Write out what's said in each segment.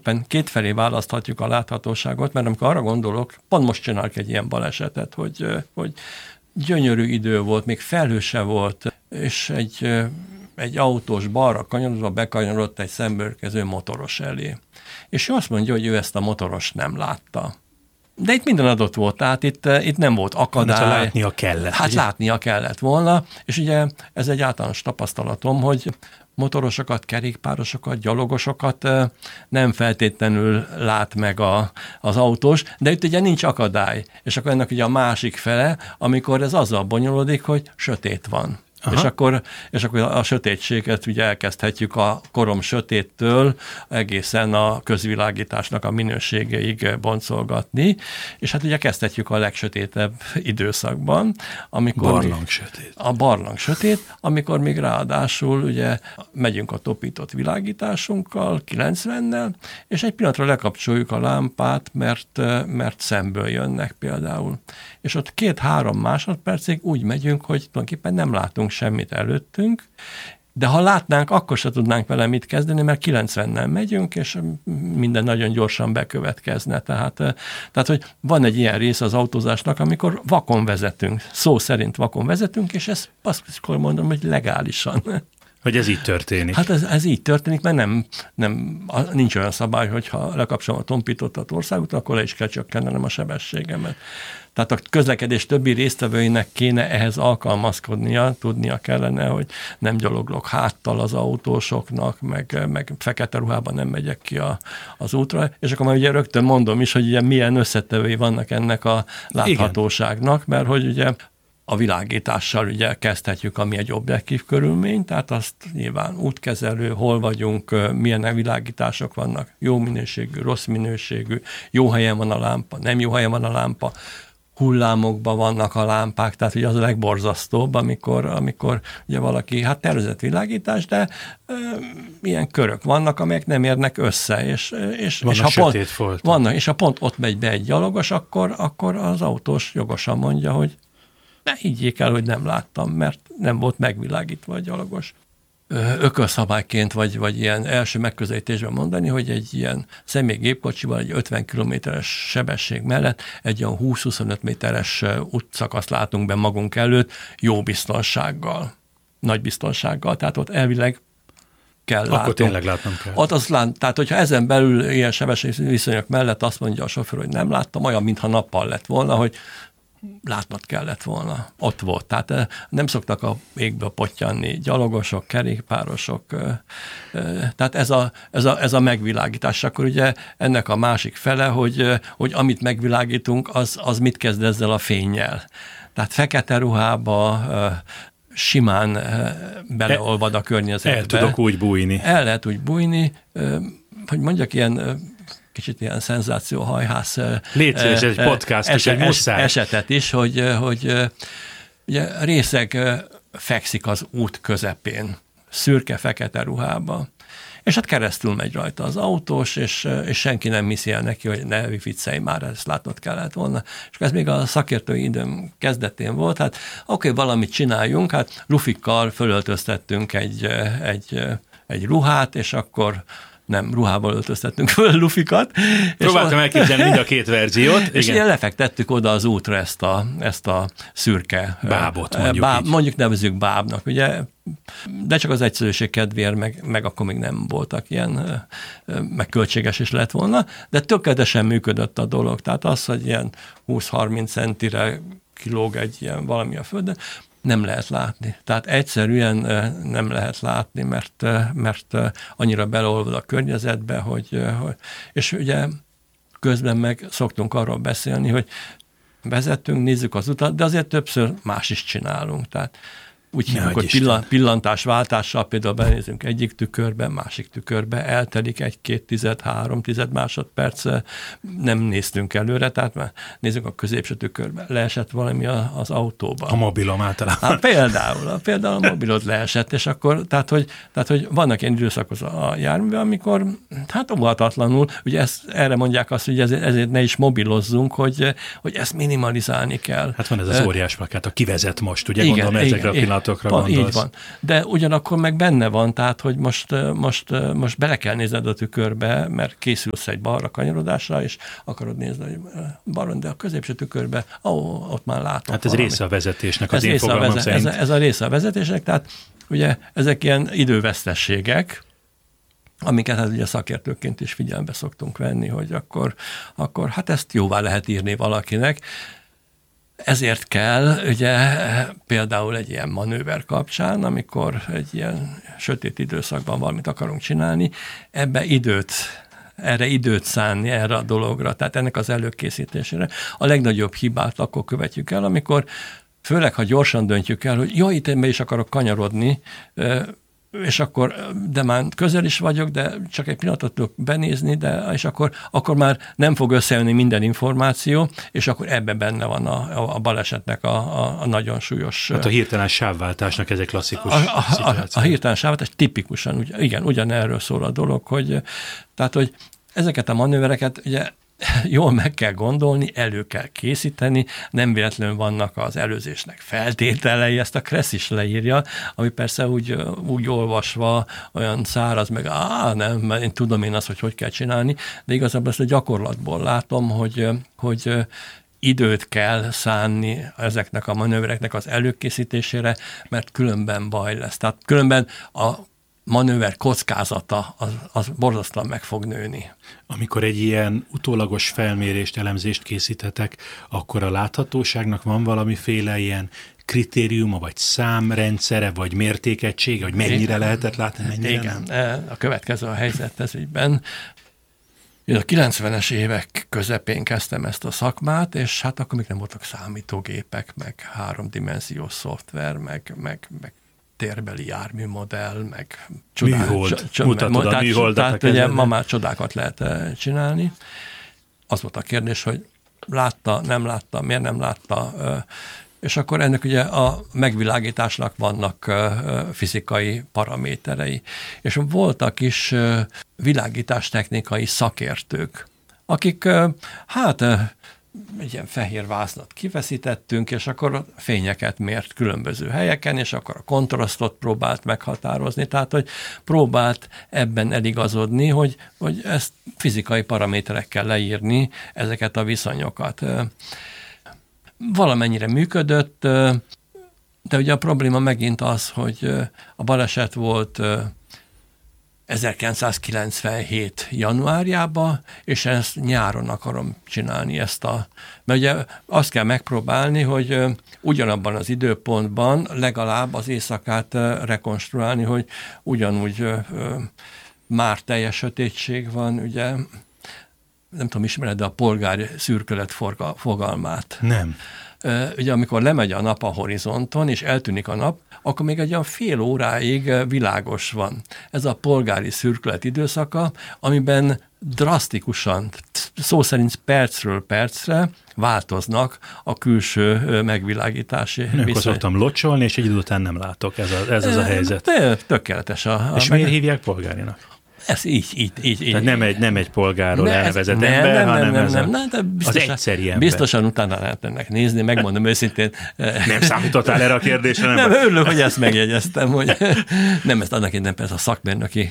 tulajdonképpen kétfelé választhatjuk a láthatóságot, mert amikor arra gondolok, pont most csinálok egy ilyen balesetet, hogy gyönyörű idő volt, még felhő se volt, és egy autós balra kanyarodva bekanyarodott egy szembeérkező motoros elé. És ő azt mondja, hogy ő ezt a motoros nem látta. De itt minden adott volt, tehát itt nem volt akadály. Hát látnia kellett. Hát ugye? látnia kellett volna, és ugye ez egy általános tapasztalatom, hogy motorosokat, kerékpárosokat, gyalogosokat nem feltétlenül lát meg az autós, de itt ugye nincs akadály. És akkor ennek ugye a másik fele, amikor ez azzal bonyolódik, hogy sötét van. És akkor a sötétséget ugye elkezdhetjük a korom sötéttől egészen a közvilágításnak a minőségeig boncolgatni, és hát ugye kezdhetjük a legsötétebb időszakban, amikor a barlang sötét, amikor még ráadásul ugye megyünk a topított világításunkkal, 90-nel, és egy pillanatra lekapcsoljuk a lámpát, mert szemből jönnek például. És ott 2-3 másodpercig úgy megyünk, hogy tulajdonképpen nem látunk semmit előttünk, de ha látnánk, akkor se tudnánk vele mit kezdeni, mert 90-nel megyünk, és minden nagyon gyorsan bekövetkezne. Tehát, hogy van egy ilyen rész az autózásnak, amikor vakon vezetünk, szó szerint vakon vezetünk, és ezt azt mondom, hogy legálisan. Hogy ez így történik. Hát ez így történik, mert nincs olyan szabály, hogy ha lekapcsolom a tompítottat országúton, akkor le is kell csökkentenem a sebességemet. Tehát a közlekedés többi résztvevőinek kéne ehhez alkalmazkodnia, tudnia kellene, hogy nem gyaloglok háttal az autósoknak, meg fekete ruhában nem megyek ki az útra, és akkor már ugye rögtön mondom is, hogy ugye milyen összetevői vannak ennek a láthatóságnak, mert hogy ugye a világítással ugye kezdhetjük, ami egy objektív körülmény, tehát azt nyilván útkezelő, hol vagyunk, milyen világítások vannak, jó minőségű, rossz minőségű, jó helyen van a lámpa, nem jó helyen van a lámpa, hullámokban vannak a lámpák, tehát ugye az a legborzasztóbb, amikor ugye valaki, tervezett világítás, de ilyen körök vannak, amelyek nem érnek össze, és ha pont ott megy be egy gyalogos, akkor az autós jogosan mondja, hogy ne higgyék el, hogy nem láttam, mert nem volt megvilágítva a gyalogos. Ökölszabályként, vagy ilyen első megközelítésben mondani, hogy egy ilyen személygépkocsival egy 50 km-es sebesség mellett egy olyan 20-25 méteres útszakaszt látunk be magunk előtt jó biztonsággal, nagy biztonsággal, tehát ott elvileg kell látni. Akkor tényleg látnom kell. Tehát, hogyha ezen belül ilyen sebességviszonyok mellett azt mondja a sofőr, hogy nem láttam, olyan, mintha nappal lett volna, hogy látnod kellett volna. Ott volt. Tehát nem szoktak a égből pottyanni gyalogosok, kerékpárosok. Tehát ez a megvilágítás. Akkor ugye ennek a másik fele, hogy amit megvilágítunk, az mit kezd ezzel a fénnyel. Tehát fekete ruhába simán beleolvad a környezetbe. El tudok úgy bújni. El lehet úgy bújni, hogy mondjak kicsit ilyen szenzációhajhász légy szíves, egy podcast, egy muszáj. Esetet is, hogy ugye részeg fekszik az út közepén, szürke-fekete ruhába, és hát keresztül megy rajta az autós, és senki nem hiszi el neki, hogy ne viccelj már, ezt látnod kellett volna. És ez még a szakértői időm kezdetén volt, hát oké, valamit csináljunk, hát lufikkal fölöltöztettünk egy ruhát, és akkor nem, ruhával öltöztettünk föl lufikat. Próbáltam elképzelni mind a két verziót. És igen, lefektettük oda az útra ezt a szürke bábot, mondjuk nevezzük bábnak, ugye, de csak az egyszerűség kedvéért, meg akkor még nem voltak ilyen, meg költséges is lett volna, de tökéletesen működött a dolog. Tehát az, hogy ilyen 20-30 centire kilóg egy ilyen valami a földön, nem lehet látni. Tehát egyszerűen nem lehet látni, mert annyira beleolvad a környezetbe, és ugye közben meg szoktunk arról beszélni, hogy vezetünk, nézzük az utat, de azért többször más is csinálunk. Tehát úgy hívjuk, hogy pillantásváltással például benézünk egyik tükörbe, másik tükörbe, eltelik 1-2-3 másodperc, nem néztünk előre, tehát már nézzük a középső tükörbe, leesett valami az autóban. A mobilom általában. Hát például a mobilod leesett, és akkor, tehát hogy vannak ilyen időszakos a járművel, amikor hát óvatatlanul, ugye erre mondják azt, hogy ezért ne is mobilozzunk, hogy ezt minimalizálni kell. Hát van ez az óriás plakát, a kivezet most, ugye gondolom ezekre a pillanatokra folyamatokra gondolsz. Így van. De ugyanakkor meg benne van, tehát, hogy most bele kell nézned a tükörbe, mert készülsz egy balra kanyarodásra, és akarod nézni, hogy balra, de a középső tükörbe, ott már látom. Hát ez valami. része a vezetésnek, az én fogalmam szerint. Ez a része a vezetésnek, tehát ugye ezek ilyen idővesztességek, amiket hát ugye szakértőként is figyelembe szoktunk venni, hogy akkor hát ezt jóvá lehet írni valakinek. Ezért kell ugye például egy ilyen manőver kapcsán, amikor egy ilyen sötét időszakban valamit akarunk csinálni, erre időt szánni erre a dologra, tehát ennek az előkészítésére. A legnagyobb hibát akkor követjük el, amikor főleg, ha gyorsan döntjük el, hogy itt én be is akarok kanyarodni, és akkor, de már közel is vagyok, de csak egy pillanatot tudok benézni, és akkor már nem fog összejönni minden információ, és akkor ebben benne van a balesetnek a nagyon súlyos... Hát a hirtelen sávváltásnak ez egy klasszikus szituáció. A hirtelen sávváltás tipikusan, ugyanerről szól a dolog, hogy ezeket a manővereket ugye jól meg kell gondolni, elő kell készíteni, nem véletlenül vannak az előzésnek feltételei, ezt a Kressz is leírja, ami persze úgy olvasva olyan száraz, meg nem, mert én tudom azt, hogy kell csinálni, de igazából ezt a gyakorlatból látom, hogy időt kell szánni ezeknek a manővereknek az előkészítésére, mert különben baj lesz. Tehát különben a manőver kockázata az borzasztóan meg fog nőni. Amikor egy ilyen utólagos felmérést, elemzést készíthetek, akkor a láthatóságnak van valamiféle ilyen kritériuma, vagy számrendszere, vagy mértékegysége, hogy mennyire lehetett látni, mennyire nem? A következő a helyzet ez ügyben. Én a 90-es évek közepén kezdtem ezt a szakmát, és hát akkor még nem voltak számítógépek, meg háromdimenziós szoftver, meg térbeli járműmodell, meg mutatod a műholdat. Tehát ugye ma már csodákat lehet csinálni. Az volt a kérdés, hogy látta, nem látta, miért nem látta, és akkor ennek ugye a megvilágításnak vannak fizikai paraméterei. És voltak is világítástechnikai szakértők, akik egy ilyen fehér váznat kifeszítettünk, és akkor a fényeket mért különböző helyeken, és akkor a kontrasztot próbált meghatározni, tehát hogy próbált ebben eligazodni, hogy ezt fizikai paraméterekkel leírni, ezeket a viszonyokat. Valamennyire működött, de ugye a probléma megint az, hogy a baleset volt 1997. januárjában, és ezt nyáron akarom csinálni mert ugye azt kell megpróbálni, hogy ugyanabban az időpontban legalább az éjszakát rekonstruálni, hogy ugyanúgy már teljes sötétség van, ugye, nem tudom, ismered, de a polgári szürkület fogalmát. Nem. Ugye amikor lemegy a nap a horizonton, és eltűnik a nap, akkor még egy olyan fél óráig világos van. Ez a polgári szürkület időszaka, amiben drasztikusan, szó szerint percről percre változnak a külső megvilágítási viszony. Akkor szoktam locsolni, és egy idő után nem látok, ez az a helyzet. Tökéletes. És miért hívják polgárinak? Ez így. Tehát nem egy polgárról elnevezett ember, hanem az egyszeri ember. Biztosan utána lehet ennek nézni, megmondom őszintén. Nem számítottál erre a kérdésre? Nem, örülök, hogy ezt megjegyeztem, hogy nem, ezt annak én persze a szakmérnöki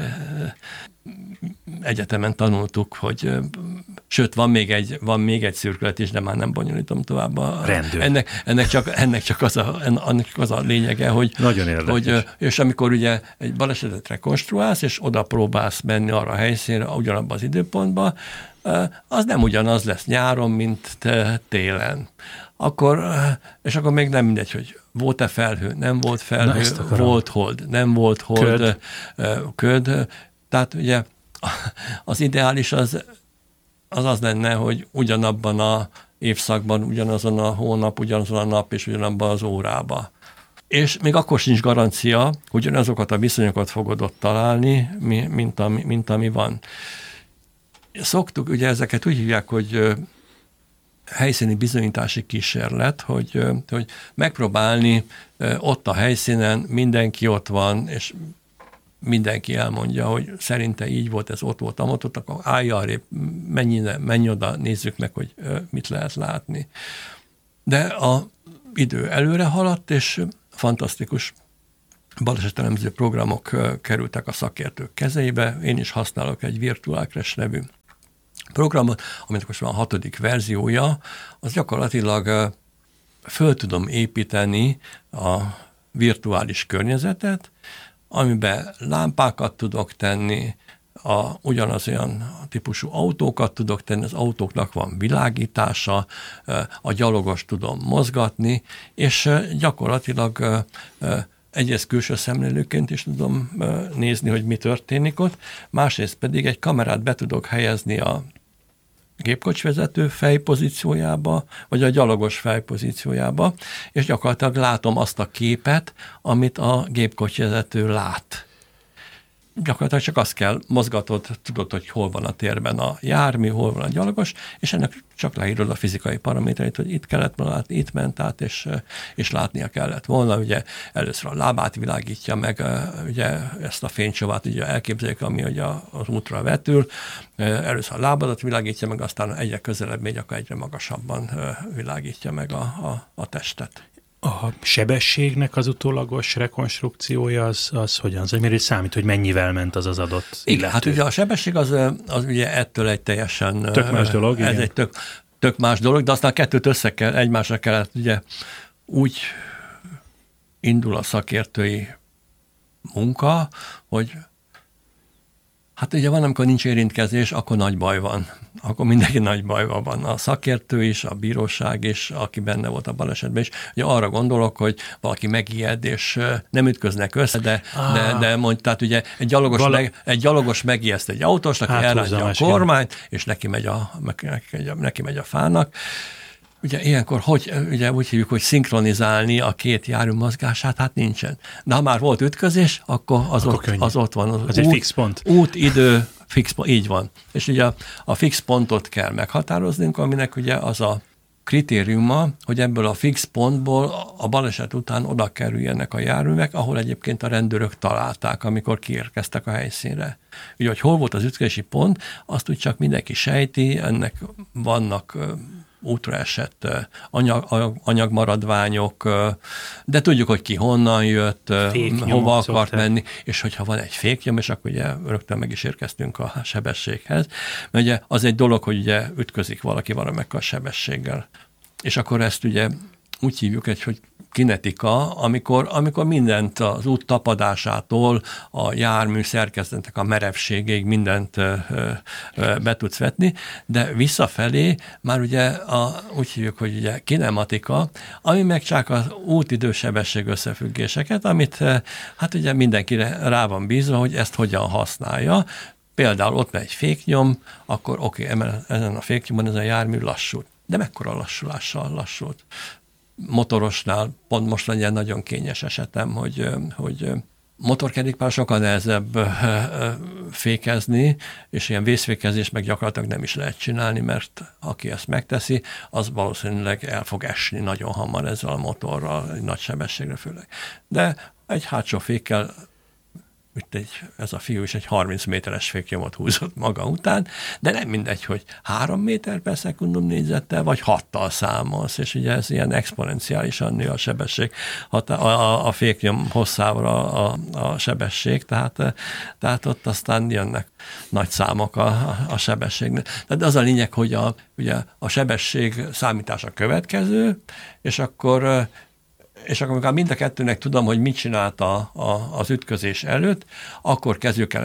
egyetemen tanultuk, hogy sőt, van még egy szürkület is, de már nem bonyolítom tovább. Ennek csak az a lényege, hogy... Nagyon érdekes. És amikor ugye egy balesetet rekonstruálsz, és oda próbálsz menni arra a helyszínre, ugyanabban az időpontban, az nem ugyanaz lesz nyáron, mint télen. És akkor még nem mindegy, hogy volt-e felhő, nem volt felhő, volt hold, nem volt hold, köd. Tehát ugye az ideális az lenne, hogy ugyanabban a évszakban, ugyanazon a hónap, ugyanazon a nap és ugyanabban az órában. És még akkor sincs garancia, hogy ugyanazokat a viszonyokat fogod ott találni, mint ami van. Szoktuk, ugye ezeket úgy hívják, hogy helyszíni bizonyítási kísérlet, hogy megpróbálni ott a helyszínen, mindenki ott van, és mindenki elmondja, hogy szerinte így volt, ez ott volt, akkor állja arrébb, menj oda, nézzük meg, hogy mit lehet látni. De a idő előre haladt, és fantasztikus balesetelemző programok kerültek a szakértők kezeibe. Én is használok egy Virtual Crash nevű programot, aminek most van a 6. verziója, az gyakorlatilag föl tudom építeni a virtuális környezetet, amiben lámpákat tudok tenni, ugyanaz olyan típusú autókat tudok tenni, az autóknak van világítása, a gyalogos tudom mozgatni, és gyakorlatilag egyrészt külső szemlélőként is tudom nézni, hogy mi történik ott, másrészt pedig egy kamerát be tudok helyezni a gépkocsvezető fejpozíciójába, vagy a gyalogos fejpozíciójába, és gyakorlatilag látom azt a képet, amit a gépkocsvezető lát. Gyakorlatilag csak azt kell mozgatod, tudod, hogy hol van a térben a jármű, hol van a gyalogos, és ennek csak leírod a fizikai paramétereit, hogy itt kellett volna látni, itt ment át, és látnia kellett volna. Ugye először a lábát világítja meg, ugye ezt a fénycsavát ugye elképzeljük, ami ugye az útra vetül. Először a lábadat világítja meg, aztán egyre közelebb megy, akkor egyre magasabban világítja meg a testet. A sebességnek az utólagos rekonstrukciója az hogyan? Az mire számít, hogy mennyivel ment az adott Igen, illető? hát ugye a sebesség az ugye ettől egy teljesen... Tök más dolog, ez igen. egy tök más dolog, de aztán a kettőt egymásra kellett, ugye úgy indul a szakértői munka, hogy hát ugye van, amikor nincs érintkezés, akkor nagy baj van. Akkor mindenki nagy bajban van. A szakértő is, a bíróság is, aki benne volt a balesetben is. Ugye arra gondolok, hogy valaki megijed, és nem ütköznek össze, de mondj, tehát ugye egy gyalogos megijeszt egy autóst, aki elrántja a kormányt, és neki megy a fának. Ugye ilyenkor ugye úgy hívjuk, hogy szinkronizálni a két jármű mozgását, hát nincsen. De ha már volt ütközés, akkor az ott van. Az egy fix pont. Útidő, fix pont, így van. És ugye a fix pontot kell meghatároznunk, aminek ugye az a kritériuma, hogy ebből a fix pontból a baleset után oda kerüljenek a járművek, ahol egyébként a rendőrök találták, amikor kiérkeztek a helyszínre. Ugye, hogy hol volt az ütközési pont, azt úgy csak mindenki sejti, ennek vannak útra esett anyagmaradványok, de tudjuk, hogy ki honnan jött, hova akart menni, és hogyha van egy féknyom, és akkor ugye rögtön meg is érkeztünk a sebességhez. Mert ugye az egy dolog, hogy ugye ütközik valaki valamekkora sebességgel. És akkor ezt ugye úgy hívjuk, hogy kinetika, amikor mindent az út tapadásától a jármű szerkezetnek a merevségéig mindent be tudsz vetni, de visszafelé már ugye úgy hívjuk, hogy ugye kinematika, ami meg csak az útidő-sebesség összefüggéseket, amit hát ugye mindenkire rá van bízva, hogy ezt hogyan használja. Például ott egy féknyom, akkor oké, ezen a féknyomon ez a jármű lassult. De mekkora lassulással lassult? Motorosnál pont most legyen nagyon kényes esetem, hogy motorkerékpár sokkal nehezebb fékezni, és ilyen vészfékezés meg gyakorlatilag nem is lehet csinálni, mert aki ezt megteszi, az valószínűleg el fog esni nagyon hamar ezzel a motorral, egy nagy sebességre főleg. De egy hátsó fékkel ez a fiú is egy 30 méteres féknyomot húzott maga után, de nem mindegy, hogy 3 méter per szekundum négyzettel, vagy 6-tal számolsz, és ugye ez ilyen exponenciálisan nő a sebesség, a féknyom hosszával a sebesség, tehát ott aztán jönnek nagy számok a sebességnek. De az a lényeg, hogy ugye a sebesség számítása következő, és akkor amikor mind a kettőnek tudom, hogy mit csinált az ütközés előtt, akkor kezdjük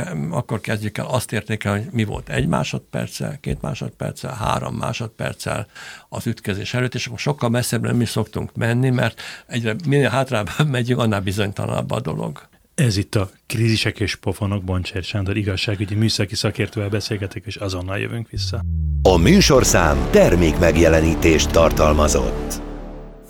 el azt értékelni, hogy mi volt 1 másodperccel, 2 másodperccel, 3 másodperccel az ütközés előtt, és akkor sokkal messzebbre nem is szoktunk menni, mert minél hátrább megyünk, annál bizonytalanabb a dolog. Ez itt a Krízisek és pofonok, Boncsér Sándor igazságügyi műszaki szakértővel beszélgetek, és azonnal jövünk vissza. A műsorszám termékmegjelenítést tartalmazott.